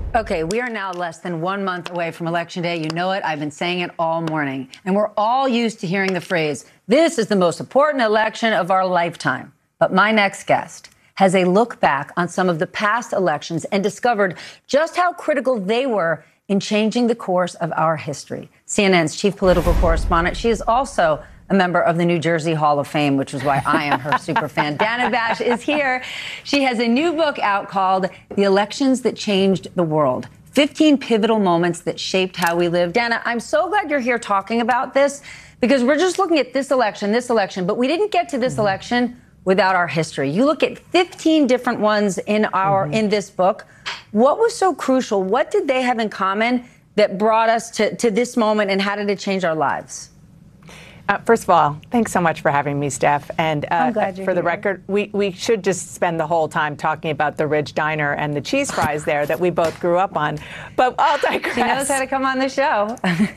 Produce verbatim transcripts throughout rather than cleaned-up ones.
Okay, we are now less than one month away from Election Day. You know it. I've been saying it all morning. And we're all used to hearing the phrase, this is the most important election of our lifetime. But my next guest has a look back on some of the past elections and discovered just how critical they were in changing the course of our history. C N N's chief political correspondent. She is also a member of the New Jersey Hall of Fame, which is why I am her super fan. Dana Bash is here. She has a new book out called The Elections That Changed the World, fifteen Pivotal Moments That Shaped How We Live. Dana, I'm so glad you're here talking about this, because we're just looking at this election, this election, but we didn't get to this mm-hmm. election without our history. You look at fifteen different ones in our mm-hmm. in this book. What was so crucial? What did they have in common that brought us to, to this moment, and how did it change our lives? Uh, first of all, thanks so much for having me, Steph. And uh, for here. the record, we, we should just spend the whole time talking about the Ridge Diner and the cheese fries there that we both grew up on. But I'll digress. She knows how to come on the show.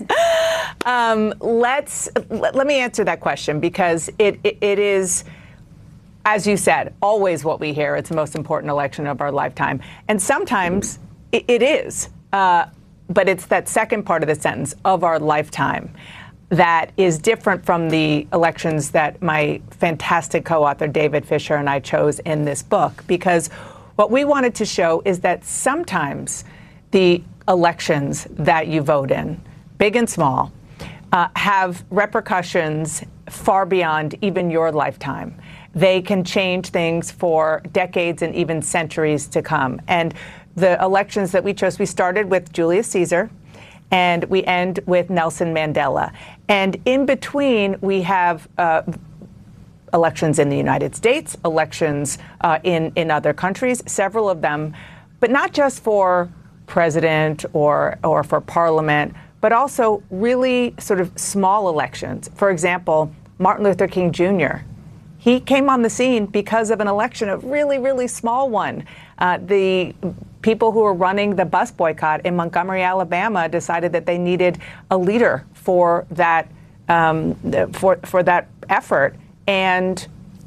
um, let's let, let me answer that question, because it, it it is, as you said, always what we hear. It's the most important election of our lifetime, and sometimes it, it is. Uh, but it's that second part of the sentence, of our lifetime, that is different from the elections that my fantastic co-author David Fisher and I chose in this book, because what we wanted to show is that sometimes the elections that you vote in, big and small, uh, have repercussions far beyond even your lifetime. They can change things for decades and even centuries to come. And the elections that we chose, we started with Julius Caesar, and we end with Nelson Mandela. And in between, we have uh, elections in the United States, elections uh, in, in other countries, several of them, but not just for president or, or for parliament, but also really sort of small elections. For example, Martin Luther King Junior He came on the scene because of an election, a really, really small one. Uh, the people who were running the bus boycott in Montgomery, Alabama, decided that they needed a leader for that um, for for that effort. And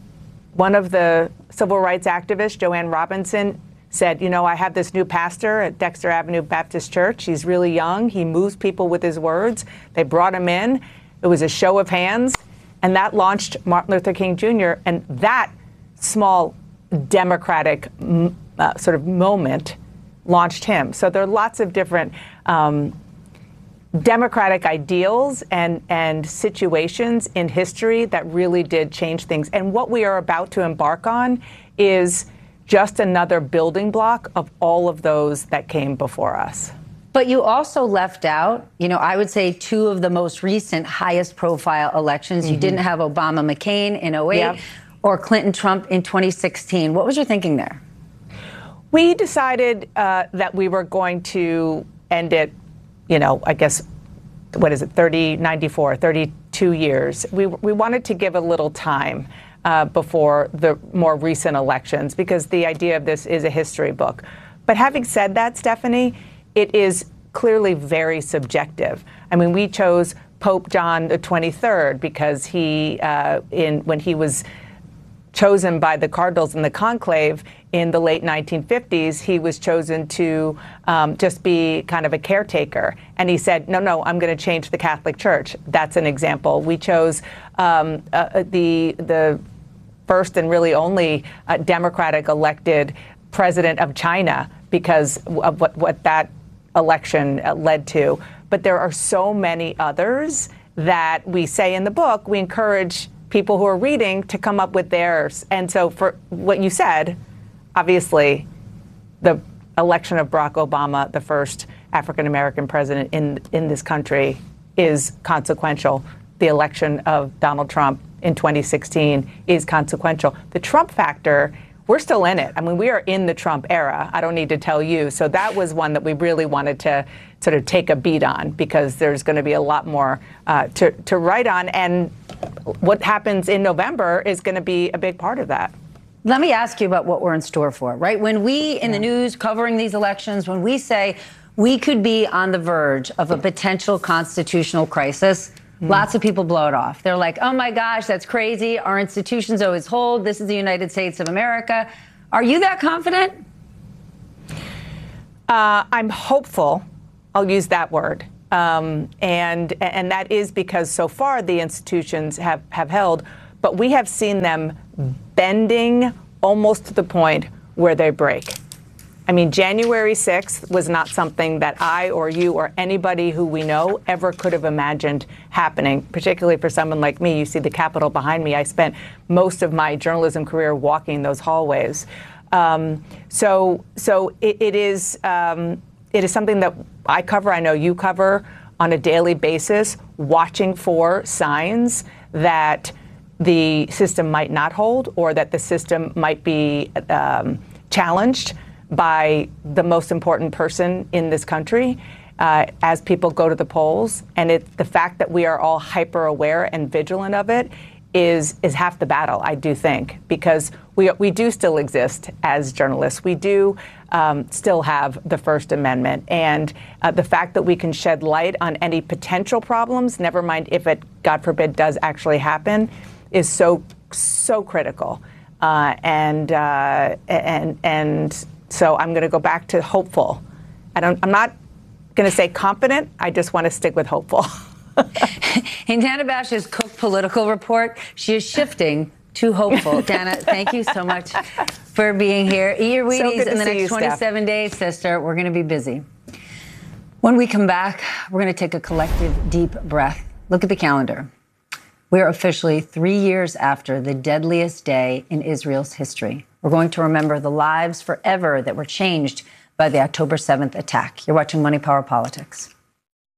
one of the civil rights activists, Joanne Robinson, said, you know, I have this new pastor at Dexter Avenue Baptist Church. He's really young. He moves people with his words. They brought him in. It was a show of hands. And that launched Martin Luther King Junior And that small democratic uh, sort of moment launched him. So there are lots of different um, democratic ideals and, and situations in history that really did change things. And what we are about to embark on is just another building block of all of those that came before us. But you also left out, you know, I would say two of the most recent highest profile elections. Mm-hmm. You didn't have Obama-McCain in oh eight yep. or Clinton-Trump in twenty sixteen. What was your thinking there? We decided uh, that we were going to end it, you know, I guess, what is it, thirty, ninety-four, thirty-two years. We, we wanted to give a little time uh, before the more recent elections, because the idea of this is a history book. But having said that, Stephanie, it is clearly very subjective. I mean, we chose Pope John the twenty-third because he, uh, in when he was chosen by the cardinals in the conclave in the late nineteen fifties, he was chosen to um, just be kind of a caretaker. And he said, no, no, I'm going to change the Catholic Church. That's an example. We chose um, uh, the the first and really only uh, Democratic elected president of China because of what, what that election led to. But there are so many others that we say in the book, we encourage people who are reading to come up with theirs. And so for what you said, obviously, the election of Barack Obama, the first African-American president in, in this country, is consequential. The election of Donald Trump in twenty sixteen is consequential. The Trump factor, we're still in it. I mean, we are in the Trump era. I don't need to tell you. So that was one that we really wanted to sort of take a beat on, because there's going to be a lot more uh, to, to write on. And what happens in November is going to be a big part of that. Let me ask you about what we're in store for, right? When we in yeah. the news covering these elections, when we say we could be on the verge of a potential constitutional crisis, Mm. lots of people blow it off. They're like, oh my gosh, that's crazy. Our institutions always hold. This is the United States of America. Are you that confident? Uh, I'm hopeful. I'll use that word. Um, and and that is because so far the institutions have, have held, but we have seen them bending almost to the point where they break. I mean, January sixth was not something that I or you or anybody who we know ever could have imagined happening, particularly for someone like me. You see the Capitol behind me. I spent most of my journalism career walking those hallways. Um, so so it, it is um, it is something that I cover, I know you cover on a daily basis, watching for signs that the system might not hold or that the system might be um, challenged by the most important person in this country uh, as people go to the polls. And it, the fact that we are all hyper aware and vigilant of it is is half the battle, I do think, because we we do still exist as journalists. We do um, still have the First Amendment. And uh, the fact that we can shed light on any potential problems, never mind if it, God forbid, does actually happen, is so, so critical. Uh, and uh, and and so I'm going to go back to hopeful. I don't, I'm not going to say confident. I just want to stick with hopeful. In Dana Bash's Cook Political Report, she is shifting to hopeful. Dana, thank you so much for being here. Eat your Wheaties So in the next you, twenty-seven Steph. days, sister. We're going to be busy. When we come back, we're going to take a collective deep breath. Look at the calendar. We are officially three years after the deadliest day in Israel's history. We're going to remember the lives forever that were changed by the October seventh attack. You're watching Money, Power, Politics.